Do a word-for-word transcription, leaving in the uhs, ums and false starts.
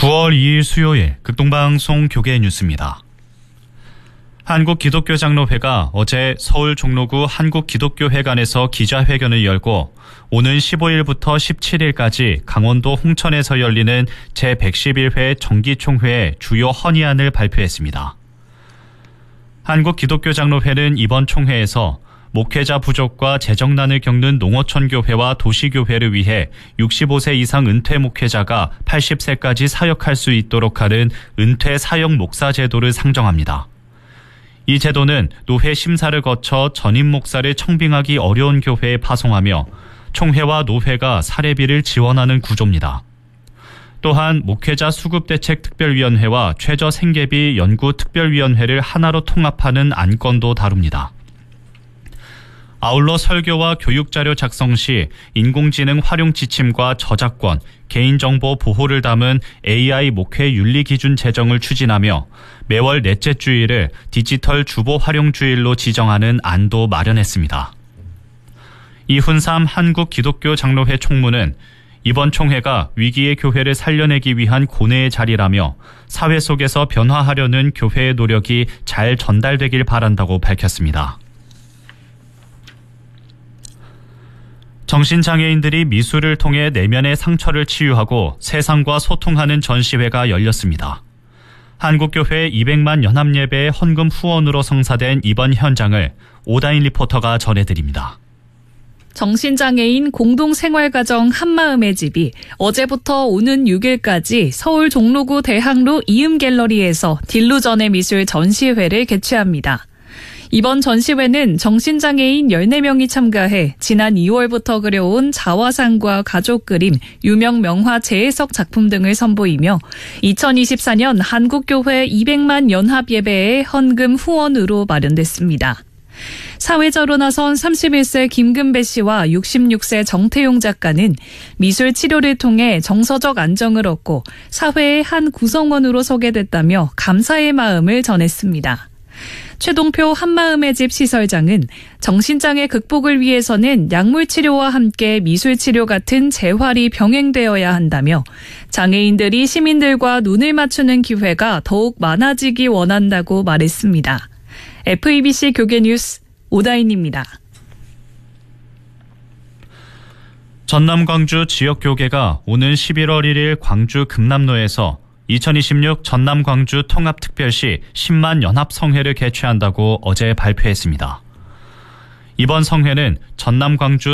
구월 이일 수요일 극동방송 교계 뉴스입니다. 한국기독교장로회가 어제 서울 종로구 한국기독교회관에서 기자회견을 열고 오는 십오일부터 십칠일까지 강원도 홍천에서 열리는 제백십일회 정기총회의 주요 헌의안을 발표했습니다. 한국기독교장로회는 이번 총회에서 목회자 부족과 재정난을 겪는 농어촌 교회와 도시교회를 위해 육십오세 이상 은퇴 목회자가 팔십세까지 사역할 수 있도록 하는 은퇴 사역 목사 제도를 상정합니다. 이 제도는 노회 심사를 거쳐 전임 목사를 청빙하기 어려운 교회에 파송하며 총회와 노회가 사례비를 지원하는 구조입니다. 또한 목회자 수급대책특별위원회와 최저생계비 연구특별위원회를 하나로 통합하는 안건도 다룹니다. 아울러 설교와 교육자료 작성 시 인공지능 활용 지침과 저작권, 개인정보 보호를 담은 에이아이 목회 윤리 기준 제정을 추진하며 매월 넷째 주일을 디지털 주보 활용 주일로 지정하는 안도 마련했습니다. 이훈삼 한국기독교장로회 총무는 이번 총회가 위기의 교회를 살려내기 위한 고뇌의 자리라며 사회 속에서 변화하려는 교회의 노력이 잘 전달되길 바란다고 밝혔습니다. 정신장애인들이 미술을 통해 내면의 상처를 치유하고 세상과 소통하는 전시회가 열렸습니다. 한국교회 이백만 연합예배의 헌금 후원으로 성사된 이번 현장을 오다인 리포터가 전해드립니다. 정신장애인 공동생활가정 한마음의 집이 어제부터 오는 육일까지 서울 종로구 대학로 이음갤러리에서 딜루전의 미술 전시회를 개최합니다. 이번 전시회는 정신장애인 열네 명이 참가해 지난 이월부터 그려온 자화상과 가족 그림, 유명 명화 재해석 작품 등을 선보이며 이천이십사년 한국교회 이백만 연합예배의 헌금 후원으로 마련됐습니다. 사회자로 나선 삼십일세 김금배 씨와 육십육세 정태용 작가는 미술 치료를 통해 정서적 안정을 얻고 사회의 한 구성원으로 서게 됐다며 감사의 마음을 전했습니다. 최동표 한마음의 집 시설장은 정신장애 극복을 위해서는 약물치료와 함께 미술치료 같은 재활이 병행되어야 한다며 장애인들이 시민들과 눈을 맞추는 기회가 더욱 많아지기 원한다고 말했습니다. 에프이비씨 교계뉴스 오다인입니다. 전남 광주 지역교계가 오는 십일월 일일 광주 금남로에서 이천이십육 전남 광주 통합특별시 십만 연합성회를 개최한다고 어제 발표했습니다. 이번 성회는 전남 광주